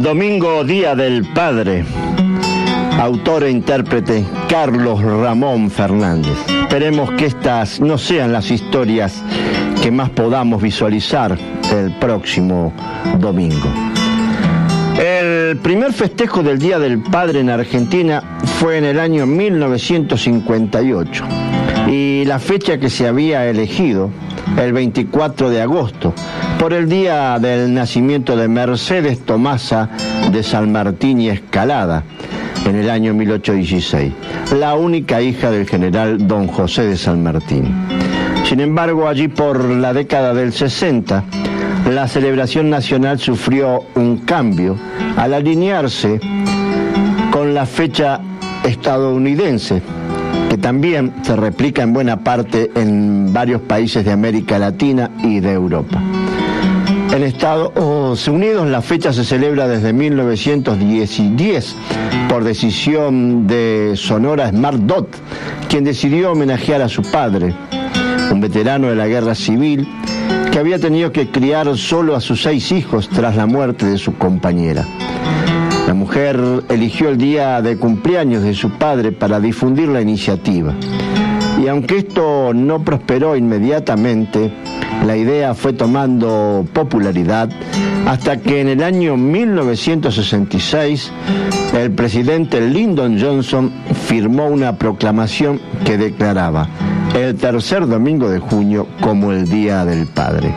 Domingo, Día del Padre. Autor e intérprete Carlos Ramón Fernández. Esperemos que estas no sean las historias que más podamos visualizar el próximo domingo. El primer festejo del Día del Padre en Argentina fue en el año 1958 y la fecha que se había elegido, el 24 de agosto, por el día del nacimiento de Mercedes Tomasa de San Martín y Escalada, en el año 1816, la única hija del general don José de San Martín. Sin embargo, allí por la década del 60, la celebración nacional sufrió un cambio al alinearse con la fecha estadounidense, que también se replica en buena parte en varios países de América Latina y de Europa. En Estados Unidos la fecha se celebra desde 1910 por decisión de Sonora Smart Dot, quien decidió homenajear a su padre, un veterano de la guerra civil que había tenido que criar solo a sus 6 hijos tras la muerte de su compañera. La mujer eligió el día de cumpleaños de su padre para difundir la iniciativa. Y aunque esto no prosperó inmediatamente, la idea fue tomando popularidad hasta que en el año 1966 el presidente Lyndon Johnson firmó una proclamación que declaraba el tercer domingo de junio como el Día del Padre.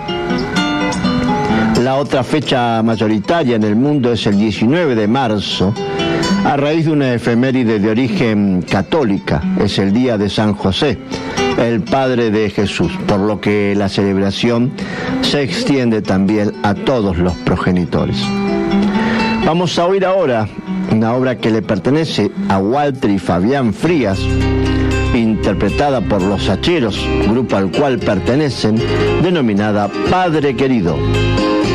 La otra fecha mayoritaria en el mundo es el 19 de marzo, a raíz de una efeméride de origen católica. Es el Día de San José, el padre de Jesús, por lo que la celebración se extiende también a todos los progenitores. Vamos a oír ahora una obra que le pertenece a Walter y Fabián Frías, interpretada por Los Hacheros, grupo al cual pertenecen, denominada Padre Querido.